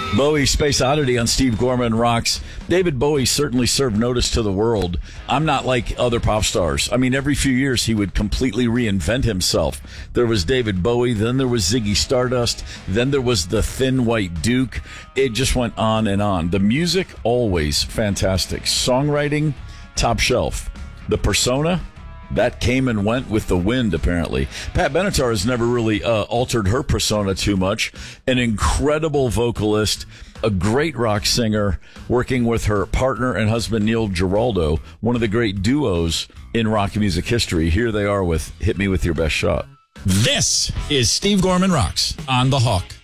Bowie, Space Oddity on Steve Gorman Rocks. David Bowie certainly served notice to the world. I'm not like other pop stars. I mean, every few years he would completely reinvent himself. There was David Bowie, then there was Ziggy Stardust, then there was the Thin White Duke. It just went on and on. The music, always fantastic. Songwriting, top shelf. The persona, that came and went with the wind, apparently. Pat Benatar has never really altered her persona too much. An incredible vocalist, a great rock singer, working with her partner and husband, Neil Giraldo, one of the great duos in rock music history. Here they are with Hit Me With Your Best Shot. This is Steve Gorman Rocks on The Hawk.